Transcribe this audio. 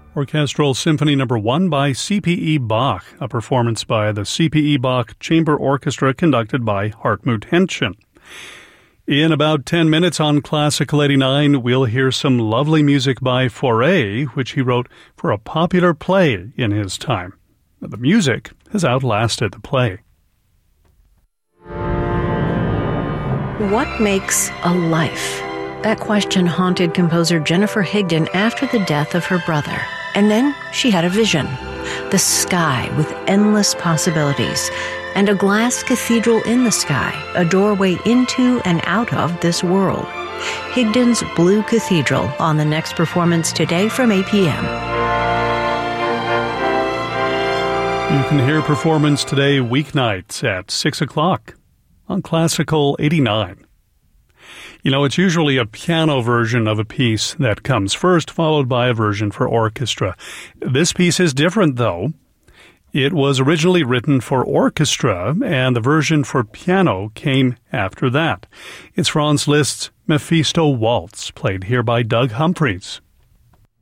Orchestral Symphony No. 1 by C.P.E. Bach, a performance by the C.P.E. Bach Chamber Orchestra conducted by Hartmut Henschen. In about 10 minutes on Classical 89, we'll hear some lovely music by Fauré, which he wrote for a popular play in his time. The music has outlasted the play. What makes a life? That question haunted composer Jennifer Higdon after the death of her brother. And then she had a vision. The sky with endless possibilities. And a glass cathedral in the sky, a doorway into and out of this world. Higdon's Blue Cathedral on the next performance today from 8 p.m. You can hear performance today weeknights at 6 o'clock on Classical 89. You know, it's usually a piano version of a piece that comes first, followed by a version for orchestra. This piece is different, though. It was originally written for orchestra, and the version for piano came after that. It's Franz Liszt's Mephisto Waltz, played here by Doug Humphreys.